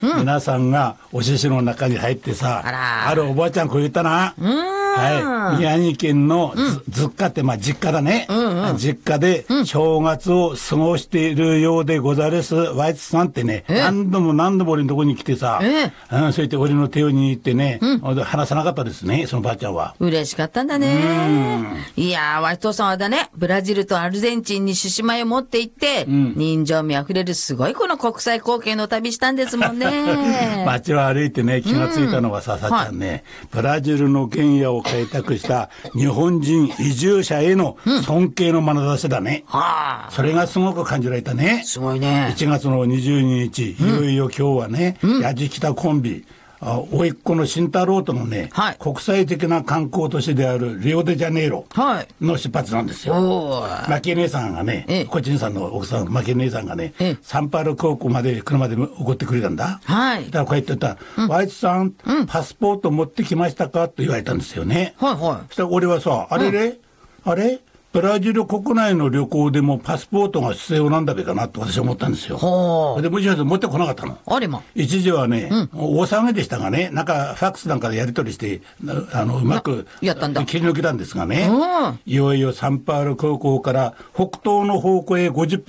皆さんがお獅子の中に入ってさ、あるおばあちゃんこう言ったな。はい、宮城県のずっかって、実家だね、実家で正月を過ごしているようでござるす、ワイツさんってね、何度も俺のところに来てさ、そうやって俺の手を握ってね、話さなかったですね、そのばあちゃんは。 嬉しかったんだね。いやー、ワイツさんはだね、ブラジルとアルゼンチンに獅子舞を持って行って、人情味あふれるすごいこの国際貢献の旅したんですもんね。 街を歩いてね、気がついたのはさ、さっちゃんね、ブラジルの原野を開拓した日本人移住者への尊敬の眼差しだね。それがすごく感じられたね。 すごいね。 1月の22日、いよいよ今日はね、やじきたコンビ、甥っ子の慎太郎とのね、国際的な観光都市であるリオデジャネイロの出発なんですよ。マキ姉さんがね、コチンさんの奥さん、マキ姉さんがね、サンパウロ空港まで車で送ってくれたんだ。だからこうやって言ったら、ワイツさん、パスポート持ってきましたかと言われたんですよね。そしたら俺はさ、あれブラジル国内の旅行でもパスポートが必要なんだべかなと私は思ったんですよ。でむしろ持ってこなかったの。一時はね、大騒ぎでしたがね、なんかファックスなんかでやり取りしてうまく切り抜けたんですがね、いよいよサンパウロ空港から北東の方向へ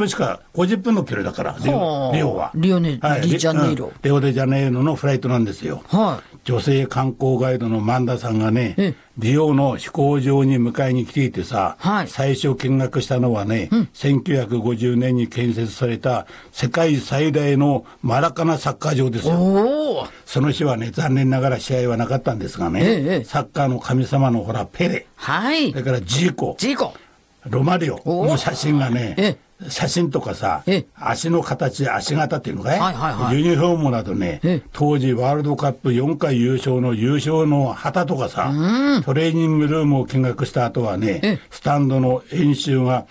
50分の距離だから、リオはリオデジャネイロ、 リオデジャネイロのフライトなんですよ。女性観光ガイドのマンダさんがね、リオの飛行場に迎えに来ていてさ、最初見学したのはね、1950年に建設された世界最大のマラカナサッカー場ですよ。その日はね、残念ながら試合はなかったんですがね、サッカーの神様のペレ、それからジーコ、ロマリオの写真がね、写真とかさ、足の形、足型っていうのかい、ユニフォームなどね、当時ワールドカップ4回優勝の旗とかさ、トレーニングルームを見学した後はね、スタンドの円周が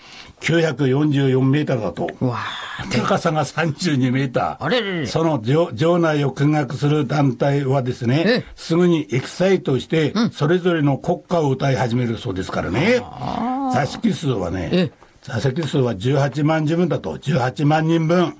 944メーターだと、高さが32メーター。その場内を見学する団体はですね、すぐにエキサイトして、それぞれの国歌を歌い始めるそうですからね。座席数は18万人分だと、18万人分。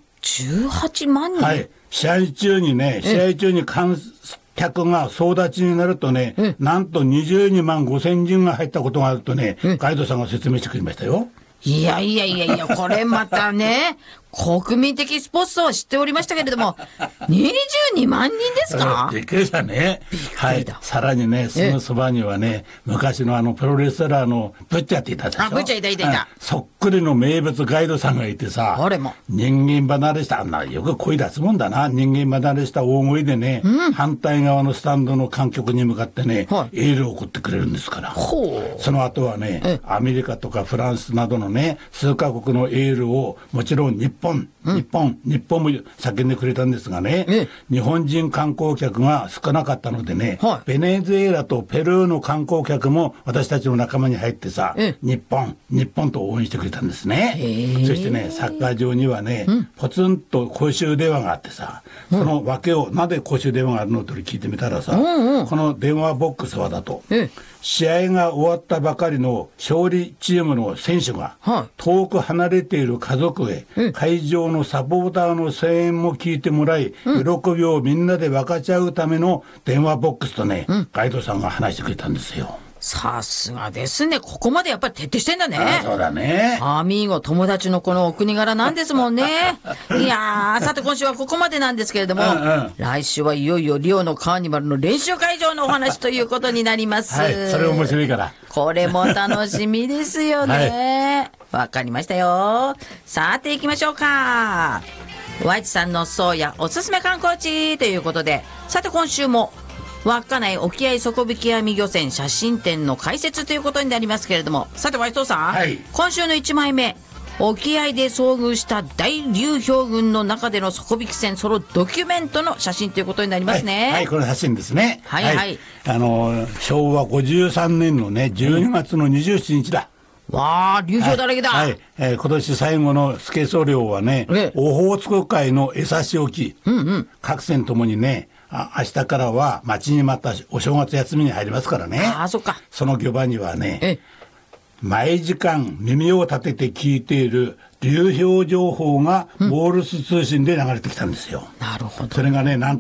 18万人？ 試合中に観客が総立ちになるとね、なんと22万5千人が入ったことがあるとね、ガイドさんが説明してくれましたよ。 いや、これまたね、国民的スポーツとは知っておりましたけれども、22万人ですか？ びっくりしたね。さらにね、すぐそばにはね、昔のプロレスラーのブッチャーっていたでしょ。 ブッチャーいた。 そっくりの名物ガイドさんがいてさ、人間離れした、よく声出すもんだな、人間離れした大声でね、反対側のスタンドの観客に向かってね、エールを送ってくれるんですから。その後はね、アメリカとかフランスなどのね、数カ国のエールをもちろん日本も叫んでくれたんですがね、日本人観光客が少なかったのでね、ベネズエラとペルーの観光客も私たちの仲間に入ってさ、日本と応援してくれたんですね。そしてね、サッカー場にはね、ポツンと公衆電話があってさ、その訳をなぜ公衆電話があるのと聞いてみたらさ、この電話ボックスはだと、試合が終わったばかりの勝利チームの選手が遠く離れている家族へ会場のサポーターの声援も聞いてもらい、喜びをみんなで分かち合うための電話ボックスとね、ガイドさんが話してくれたんですよ。 さすがですね。ここまでやっぱり徹底してんだね。 そうだね。 アミーゴ、友達のこのお国柄なんですもんね。いやー、さて今週はここまでなんですけれども、来週はいよいよリオのカーニバルの練習会場のお話ということになります。 それ面白いから。 これも楽しみですよね。わかりましたよ。さて行きましょうか。ワイチさんのそうやおすすめ観光地ということで、さて今週も稚内沖合底引き網漁船写真展の開設ということになりますけれども、さてワイトさん、今週の1枚目、沖合で遭遇した大流氷群の中での底引き船そのドキュメントの写真ということになりますね。 この写真ですね。昭和53年のね12月の27日だ。 わあ、流氷だらけだ。 今年最後のスケソ漁はね、オホーツク海の江差沖、各船ともにね、明日からは待ちに待ったお正月休みに入りますからね。その漁場にはね、毎時間耳を立てて聞いている流氷情報がモールス通信で流れてきたんですよ。 なるほど。 それがね、なん